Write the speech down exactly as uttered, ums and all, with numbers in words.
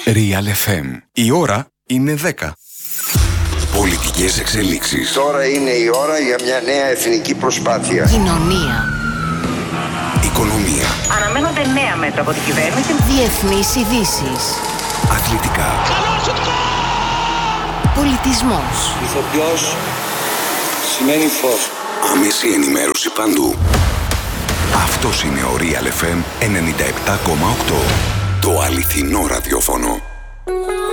Real εφ εμ. Η ώρα είναι δέκα. Πολιτικές εξελίξεις. Τώρα είναι η ώρα για μια νέα εθνική προσπάθεια. Κοινωνία. Οικονομία. Αναμένονται νέα μέτρα από την κυβέρνηση. Διεθνείς ειδήσεις. Αθλητικά. Πολιτισμός. Ηθοποιός σημαίνει φως. Άμεση ενημέρωση παντού. Αυτός είναι ο Real εφ εμ ενενήντα επτά κόμμα οκτώ. Το αληθινό ραδιόφωνο.